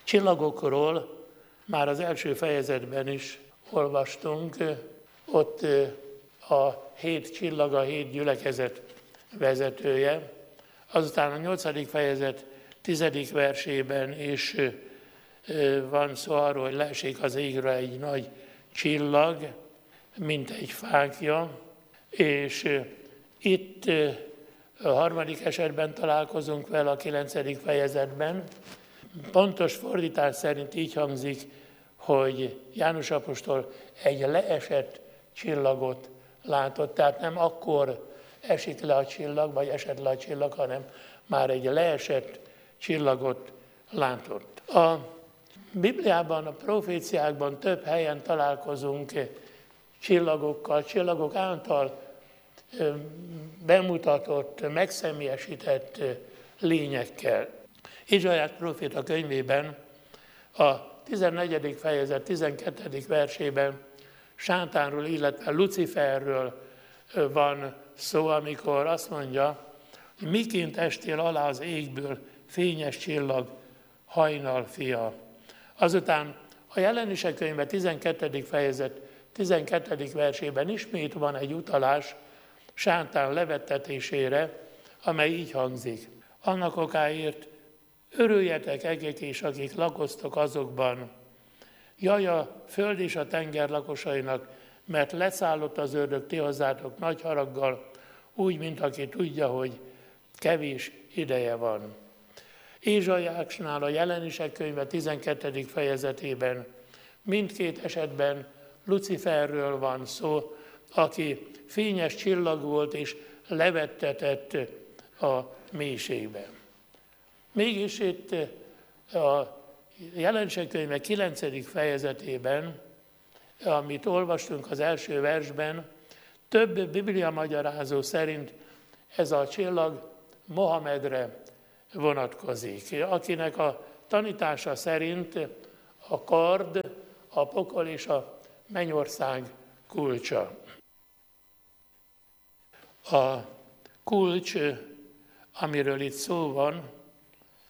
Csillagokról már az első fejezetben is olvastunk, ott a 7 csillag, a 7 gyülekezet vezetője. Azután a 8. fejezet 10. versében is van szó arról, hogy leesik az égre egy nagy csillag, mint egy fákja, és itt a 3. esetben találkozunk vele a 9. fejezetben. Pontos fordítás szerint így hangzik, hogy János apostol egy leesett csillagot látott, tehát nem akkor esik le a csillag, vagy esett le a csillag, hanem már egy leesett csillagot látott. A Bibliában, a proféciákban több helyen találkozunk csillagokkal, csillagok által bemutatott, megszemélyesített lényekkel. Izsaiás próféta könyvében a 14. fejezet 12. versében Sátánról, illetve Luciferről van szó, amikor azt mondja, hogy miként estél alá az égből, fényes csillag, hajnal fia. Azután a Jelenések könyve 12. fejezet 12. versében ismét van egy utalás Sátán levettetésére, amely így hangzik. Annak okáért örüljetek egek és akik lakoztok azokban. Jaj a föld és a tenger lakosainak, mert leszállott az ördög ti hozzátok nagy haraggal, úgy, mint aki tudja, hogy kevés ideje van. Ézsaiásnál a Jelenések könyve 12. fejezetében mindkét esetben Luciferről van szó, aki fényes csillag volt és levettetett a mélységben. Mégis itt a Jelenések könyve 9. fejezetében, amit olvastunk az első versben, több biblia magyarázó szerint ez a csillag Mohamedre vonatkozik, akinek a tanítása szerint a kard, a pokol és a mennyország kulcsa. A kulcs, amiről itt szó van,